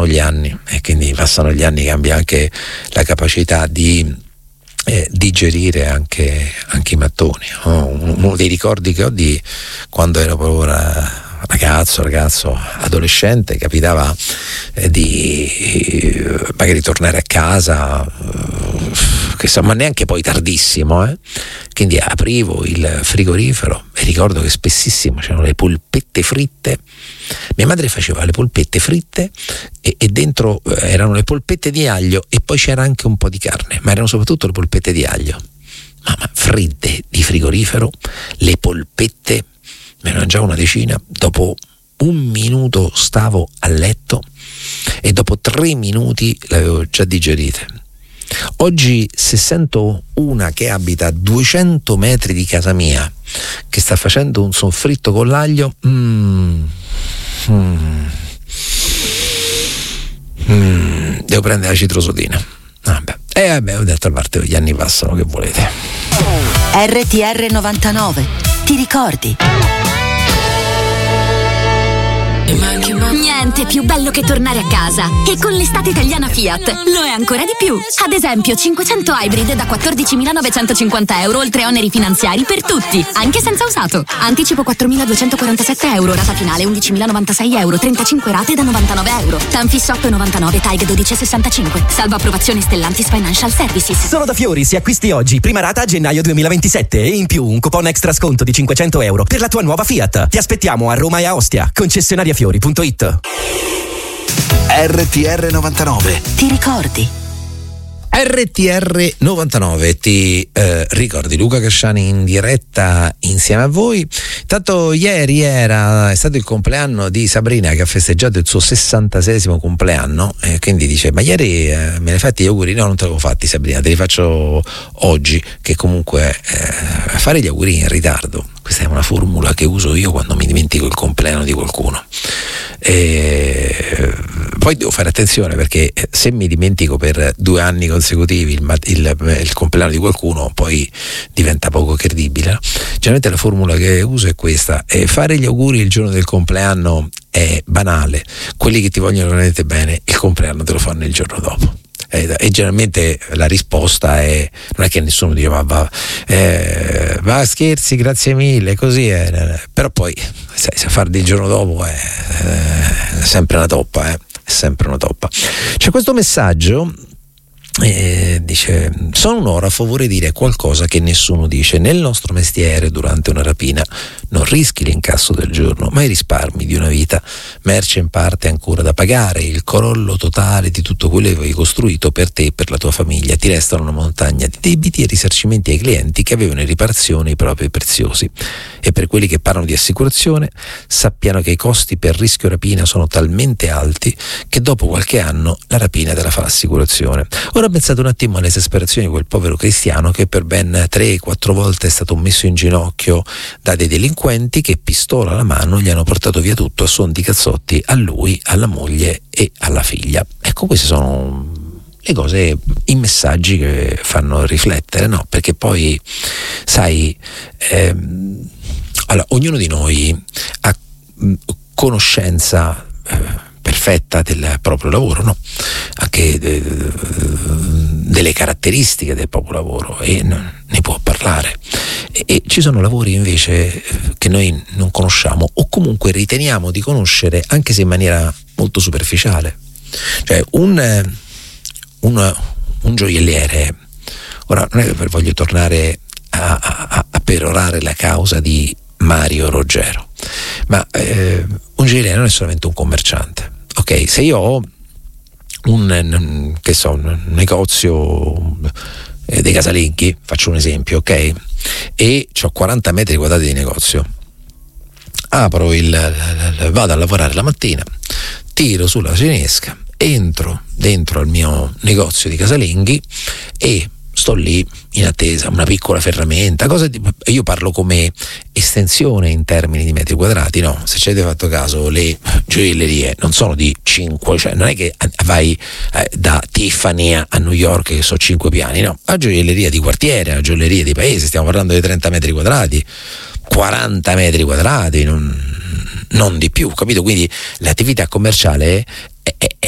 passano gli anni, e quindi passano gli anni, cambia anche la capacità di digerire anche i mattoni. Uno dei ricordi che ho di quando ero proprio ragazzo, adolescente, capitava di magari tornare a casa, ma neanche poi tardissimo, quindi aprivo il frigorifero e ricordo che spessissimo c'erano le polpette fritte. Mia madre faceva le polpette fritte e dentro erano le polpette di aglio, e poi c'era anche un po' di carne, ma erano soprattutto le polpette di aglio. Mamma, fritte di frigorifero, le polpette, me ne mangiavo una decina. Dopo 1 minuto stavo a letto e dopo 3 minuti l'avevo già digerite. Oggi, se sento una che abita a 200 metri di casa mia che sta facendo un soffritto con l'aglio, devo prendere la citrosodina. Vabbè, ho detto, a parte gli anni passano, che volete. RTR 99, ti ricordi? Niente più bello che tornare a casa. E con l'estate italiana Fiat lo è ancora di più. Ad esempio 500 Hybrid da 14.950 euro, oltre oneri finanziari per tutti, anche senza usato. Anticipo 4.247 euro, rata finale 11.096 euro, 35 rate da 99 euro. Tanfis 8,99, TAG 12,65. Salvo approvazione Stellantis Financial Services. Solo da Fiori, se acquisti oggi, prima rata a gennaio 2027 e in più un coupon extra sconto di 500 euro per la tua nuova Fiat. Ti aspettiamo a Roma e a Ostia. Concessionariafiori.it. RTR 99, ti ricordi? RTR 99 ti ricordi. Luca Casciani in diretta insieme a voi. Tanto ieri è stato il compleanno di Sabrina, che ha festeggiato il suo 66esimo compleanno, quindi dice: ma ieri me ne hai fatti gli auguri? No, non te l'avevo fatti, Sabrina, te li faccio oggi, che comunque fare gli auguri in ritardo, questa è una formula che uso io quando mi dimentico il compleanno di qualcuno. Poi devo fare attenzione, perché se mi dimentico per 2 anni consecutivi il compleanno di qualcuno, poi diventa poco credibile, no? Generalmente la formula che uso è questa: fare gli auguri il giorno del compleanno è banale, quelli che ti vogliono veramente bene il compleanno te lo fanno il giorno dopo. E generalmente la risposta è, non è che nessuno dice va scherzi, grazie mille, così è, però poi se farli il giorno dopo è sempre una toppa, è sempre una toppa. C'è questo messaggio, dice: sono un orafo, vorrei dire qualcosa che nessuno dice. Nel nostro mestiere, durante una rapina non rischi l'incasso del giorno, ma i risparmi di una vita, merce in parte ancora da pagare, il crollo totale di tutto quello che avevi costruito per te e per la tua famiglia. Ti restano una montagna di debiti e risarcimenti ai clienti che avevano in riparazione i propri preziosi. E per quelli che parlano di assicurazione, sappiano che i costi per rischio rapina sono talmente alti che dopo qualche anno la rapina te la fa l'assicurazione. Ora pensate un attimo all'esasperazione di quel povero cristiano che per ben 3-4 volte è stato messo in ginocchio da dei delinquenti che, pistola alla mano, gli hanno portato via tutto a suon di cazzotti a lui, alla moglie e alla figlia. Ecco, queste sono le cose, i messaggi che fanno riflettere, no? Perché poi, sai, allora, ognuno di noi ha conoscenza perfetta del proprio lavoro, no? Anche delle caratteristiche del proprio lavoro, e ne può parlare. E ci sono lavori invece che noi non conosciamo, o comunque riteniamo di conoscere, anche se in maniera molto superficiale. Cioè un gioielliere, ora non è che voglio tornare a perorare la causa di Mario Roggero, ma un gioielliere non è solamente un commerciante. Ok, se io ho un negozio dei casalinghi, faccio un esempio, ok, e ho 40 metri quadrati di negozio, vado a lavorare la mattina, tiro sulla cinesca, entro dentro al mio negozio di casalinghi e sto lì in attesa, una piccola ferramenta, io parlo come estensione in termini di metri quadrati, no? Se ci avete fatto caso, le gioiellerie non sono di 5, cioè non è che vai da Tiffany a New York che so 5 piani, no? La gioielleria di quartiere, la gioielleria di paese, stiamo parlando di 30 metri quadrati, 40 metri quadrati, non di più, capito? Quindi l'attività commerciale